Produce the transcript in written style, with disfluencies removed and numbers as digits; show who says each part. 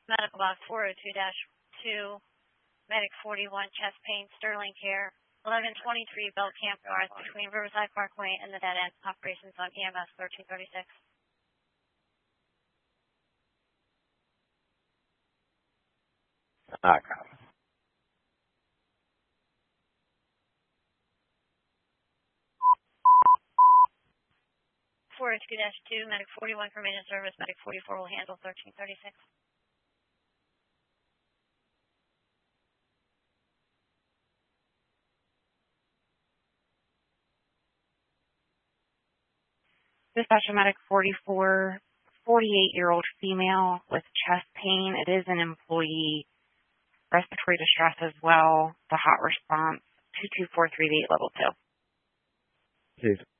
Speaker 1: Medical box 402-2, Medic 41, chest pain, Sterling Care, 1123 Bell Camp North between Riverside Parkway and the dead end. Operations on EMS 1336.
Speaker 2: Okay.
Speaker 1: 402-2, Medic 41 for maintenance service, Medic 44 will handle 1336.
Speaker 3: Dispatcher Medic 44, 48-year-old female with chest pain. It is an employee. Respiratory distress as well. The hot response, 22438 level 2.
Speaker 2: Chief.